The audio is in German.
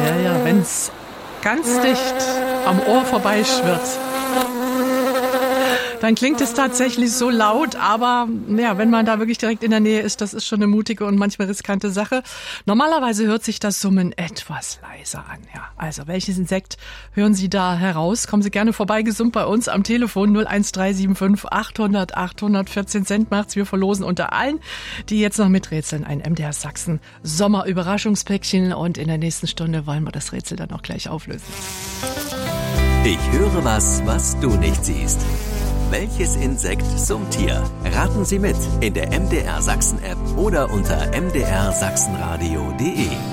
Ja, wenn's ganz dicht am Ohr vorbeischwirrt, dann klingt es tatsächlich so laut, aber ja, wenn man da wirklich direkt in der Nähe ist, das ist schon eine mutige und manchmal riskante Sache. Normalerweise hört sich das Summen etwas leiser an. Ja, also welches Insekt hören Sie da heraus? Kommen Sie gerne vorbei, gesummt bei uns am Telefon 01375 800 814 Cent macht's. Wir verlosen unter allen, die jetzt noch miträtseln, ein MDR Sachsen Sommer-Überraschungspäckchen und in der nächsten Stunde wollen wir das Rätsel dann auch gleich auflösen. Ich höre was du nicht siehst. Welches Insekt summt hier? Raten Sie mit in der MDR Sachsen App oder unter mdrsachsenradio.de.